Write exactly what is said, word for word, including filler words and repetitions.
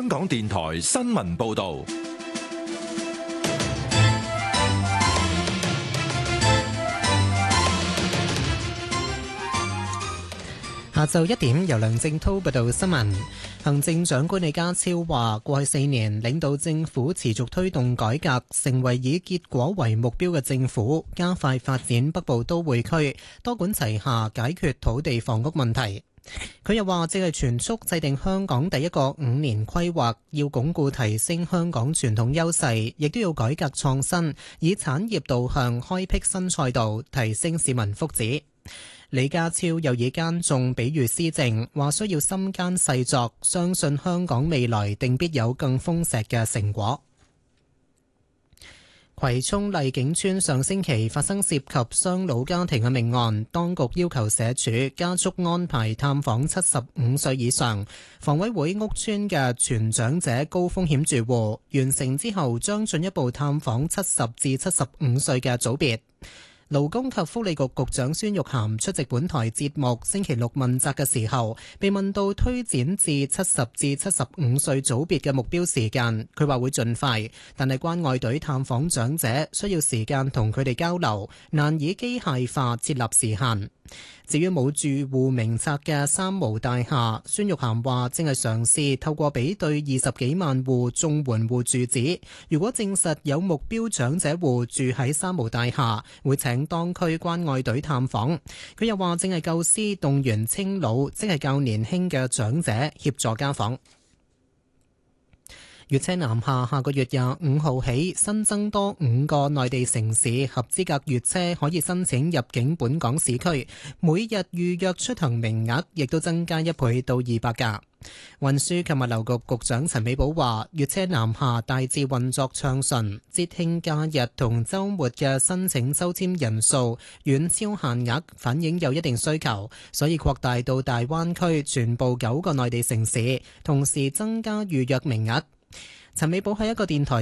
香港電台新聞報道。 下晝一點，由梁正濤報道新聞。行政長官李家超話，過去四年領導政府持續推動改革，成為以結果為目標嘅政府，加快發展北部都會區，多管齊下解決土地房屋問題。佢又話，正係全速制定香港第一個五年規劃，要鞏固提升香港傳統優勢，亦都要改革創新，以產業導向開闢新賽道，提升市民福祉。李家超又以耕種比喻施政，話需要心耕細作，相信香港未來定必有更豐碩嘅成果。葵涌麗景村上星期發生涉及雙老家庭嘅命案，當局要求社署加速安排探訪七十五歲以上、房委會屋邨嘅全長者高風險住戶，完成之後將進一步探訪七十至七十五歲嘅組別。勞工及福利局局長孫玉菡出席本台節目星期六問責嘅時候，被問到推展至七十至七十五歲組別嘅目標時間，佢話會盡快，但係關愛隊探訪長者需要時間同佢哋交流，難以機械化設立時限。至於冇住戶名冊嘅三無大廈，孫玉菡話正係嘗試透過比對二十幾萬戶綜援戶住址，如果證實有目標長者戶住喺三無大廈，會請當區關愛隊探訪。佢又話正係構思動員青老，即係較年輕嘅長者協助家訪。粵車南下下個月廿五號起新增多五個內地城市合資格粵車可以申請入境本港市區，每日預約出行名額亦都增加一倍到二百架。運輸及物流局局長陳美寶話，粵車南下大致運作暢順，節慶假日同週末嘅申請抽籤人數遠超限額，反映有一定需求，所以擴大到大灣區全部九個內地城市，同時增加預約名額。陳美寶喺一個電台